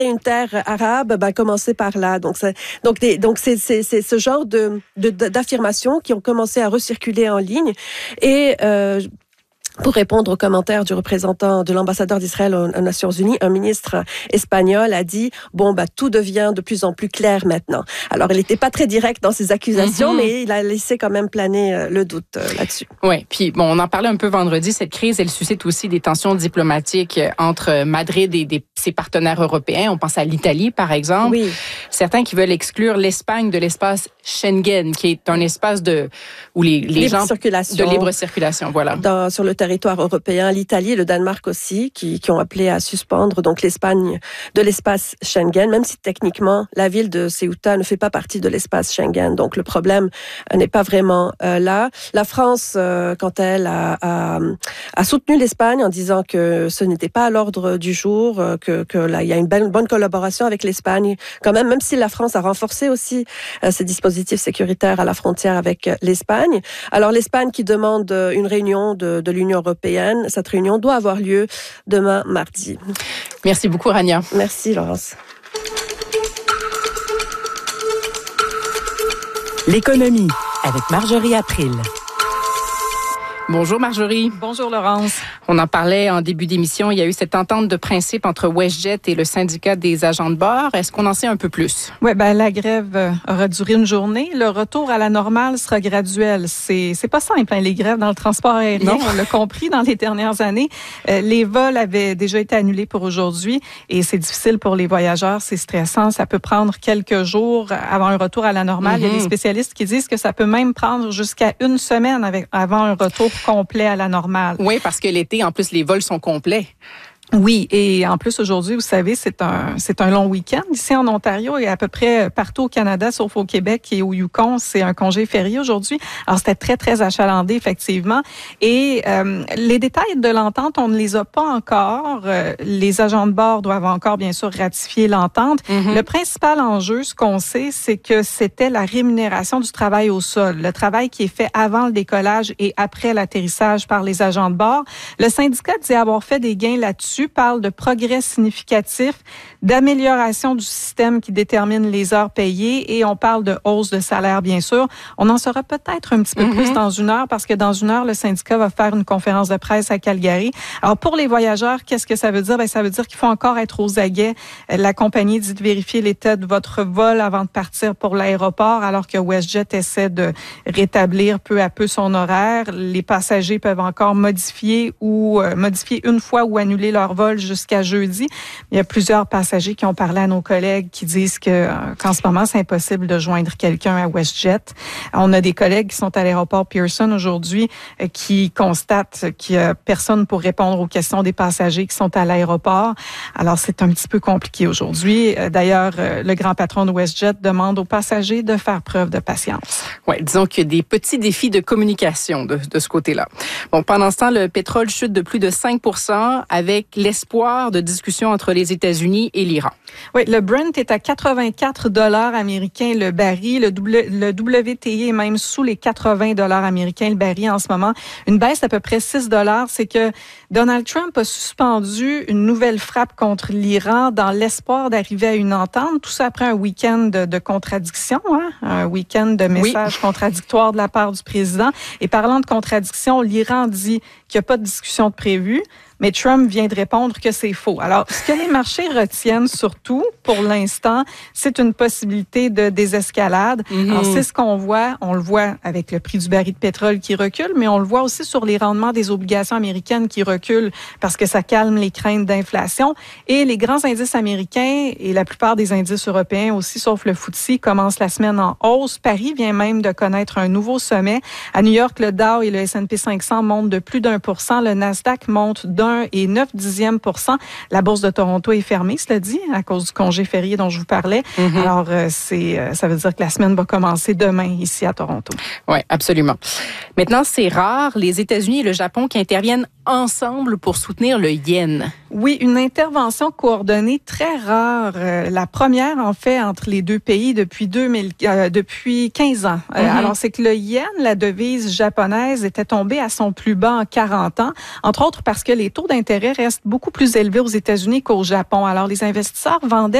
une terre arabe, commencer par là. Donc c'est ce genre d'affirmations qui ont commencé à recirculer en ligne et pour répondre aux commentaires du représentant de l'ambassadeur d'Israël aux Nations Unies, un ministre espagnol a dit tout devient de plus en plus clair maintenant. Alors il n'était pas très direct dans ses accusations, mais il a laissé quand même planer le doute là-dessus. Oui, puis on en parlait un peu vendredi. Cette crise, elle suscite aussi des tensions diplomatiques entre Madrid et ses partenaires européens. On pense à l'Italie, par exemple. Oui. Certains qui veulent exclure l'Espagne de l'espace Schengen, qui est un espace où les gens de libre circulation, voilà. Sur le territoire européen, l'Italie et le Danemark aussi, qui ont appelé à suspendre donc l'Espagne de l'espace Schengen, même si techniquement la ville de Ceuta ne fait pas partie de l'espace Schengen. Donc le problème n'est pas vraiment là. La France, quant à elle, a soutenu l'Espagne en disant que ce n'était pas à l'ordre du jour, que là il y a une bonne collaboration avec l'Espagne, quand même si la France a renforcé aussi ses dispositifs sécuritaires à la frontière avec l'Espagne. Alors l'Espagne qui demande une réunion de l'Union européenne, cette réunion doit avoir lieu demain mardi. Merci beaucoup, Rania. Merci, Laurence. L'économie avec Marjorie April. Bonjour Marjorie. Bonjour Laurence. On en parlait en début d'émission. Il y a eu cette entente de principe entre WestJet et le syndicat des agents de bord. Est-ce qu'on en sait un peu plus? Oui, la grève aura duré une journée. Le retour à la normale sera graduel. C'est pas simple, les grèves dans le transport aérien. Non. On l'a compris dans les dernières années. Les vols avaient déjà été annulés pour aujourd'hui et c'est difficile pour les voyageurs. C'est stressant. Ça peut prendre quelques jours avant un retour à la normale. Il y a des spécialistes qui disent que ça peut même prendre jusqu'à une semaine avant un retour complet à la normale. Oui, parce que l'été, en plus, les vols sont complets. Oui, et en plus aujourd'hui, vous savez, c'est un long week-end ici en Ontario et à peu près partout au Canada, sauf au Québec et au Yukon, c'est un congé férié aujourd'hui. Alors c'était très très achalandé effectivement. Et les détails de l'entente, on ne les a pas encore. Les agents de bord doivent encore bien sûr ratifier l'entente. Le principal enjeu, ce qu'on sait, c'est que c'était la rémunération du travail au sol, le travail qui est fait avant le décollage et après l'atterrissage par les agents de bord. Le syndicat dit avoir fait des gains là-dessus. Parle de progrès significatifs, d'amélioration du système qui détermine les heures payées et on parle de hausse de salaire, bien sûr. On en saura peut-être un petit peu plus dans une heure parce que dans une heure, le syndicat va faire une conférence de presse à Calgary. Alors, pour les voyageurs, qu'est-ce que ça veut dire? Ça veut dire qu'il faut encore être aux aguets. La compagnie dit de vérifier l'état de votre vol avant de partir pour l'aéroport alors que WestJet essaie de rétablir peu à peu son horaire. Les passagers peuvent encore modifier une fois ou annuler leur vol jusqu'à jeudi. Il y a plusieurs passagers qui ont parlé à nos collègues qui disent qu'en ce moment, c'est impossible de joindre quelqu'un à WestJet. On a des collègues qui sont à l'aéroport Pearson aujourd'hui qui constatent qu'il n'y a personne pour répondre aux questions des passagers qui sont à l'aéroport. Alors, c'est un petit peu compliqué aujourd'hui. D'ailleurs, le grand patron de WestJet demande aux passagers de faire preuve de patience. Oui, disons qu'il y a des petits défis de communication de ce côté-là. Bon, pendant ce temps, le pétrole chute de plus de 5% avec l'espoir de discussion entre les États-Unis et l'Iran. Oui, le Brent est à 84 $ américains le baril. Le WTI est même sous les 80 $ américains le baril en ce moment. Une baisse d'à peu près 6 $. C'est que Donald Trump a suspendu une nouvelle frappe contre l'Iran dans l'espoir d'arriver à une entente. Tout ça après un week-end de contradictions, un week-end de messages contradictoires de la part du président. Et parlant de contradictions, l'Iran dit qu'il n'y a pas de discussion de prévue. Mais Trump vient de répondre que c'est faux. Alors, ce que les marchés retiennent surtout, pour l'instant, c'est une possibilité de désescalade. Alors, c'est ce qu'on voit. On le voit avec le prix du baril de pétrole qui recule, mais on le voit aussi sur les rendements des obligations américaines qui reculent parce que ça calme les craintes d'inflation. Et les grands indices américains et la plupart des indices européens aussi, sauf le FTSE, commencent la semaine en hausse. Paris vient même de connaître un nouveau sommet. À New York, le Dow et le S&P 500 montent de plus d'1%. Le Nasdaq monte d'1,9%. La bourse de Toronto est fermée, cela dit, à cause du congé férié dont je vous parlais. Alors, ça veut dire que la semaine va commencer demain ici à Toronto. Oui, absolument. Maintenant, c'est rare, les États-Unis et le Japon qui interviennent ensemble pour soutenir le yen. Oui, une intervention coordonnée très rare. La première, en fait, entre les deux pays depuis 15 ans. Alors, c'est que le yen, la devise japonaise, était tombée à son plus bas en 40 ans, entre autres parce que les taux d'intérêt restent beaucoup plus élevés aux États-Unis qu'au Japon. Alors, les investisseurs vendaient